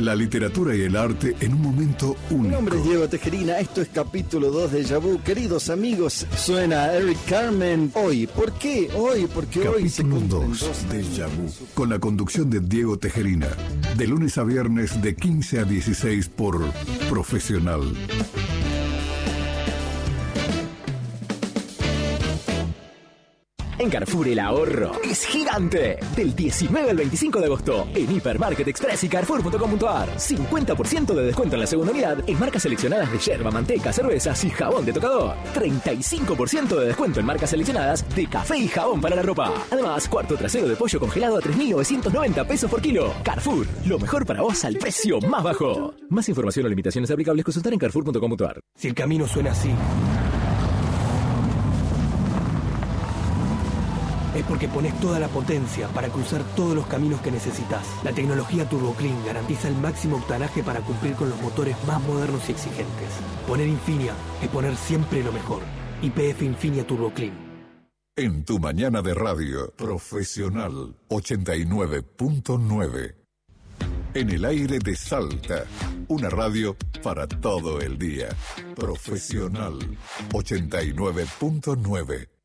La literatura y el arte en un momento único. Mi nombre es Diego Tejerina, esto es capítulo 2 de Déjà Vu. Queridos amigos, suena Eric Carmen. Hoy, ¿por qué? Hoy, porque hoy se Capítulo cumplen 2 de Déjà Vu, con la conducción de Diego Tejerina, de lunes a viernes de 15 a 16 por Profesional. En Carrefour el ahorro es gigante. Del 19 al 25 de agosto, en Hipermarket Express y Carrefour.com.ar. 50% de descuento en la segunda unidad en marcas seleccionadas de yerba, manteca, cervezas y jabón de tocador. 35% de descuento en marcas seleccionadas de café y jabón para la ropa. Además, cuarto trasero de pollo congelado a 3.990 pesos por kilo. Carrefour, lo mejor para vos al precio más bajo. Más información o limitaciones aplicables consultar en Carrefour.com.ar. Si el camino suena así, es porque pones toda la potencia para cruzar todos los caminos que necesitas. La tecnología Turbo Clean garantiza el máximo octanaje para cumplir con los motores más modernos y exigentes. Poner Infinia es poner siempre lo mejor. YPF Infinia Turbo Clean. En tu mañana de radio, Profesional 89.9. En el aire de Salta, una radio para todo el día. Profesional 89.9.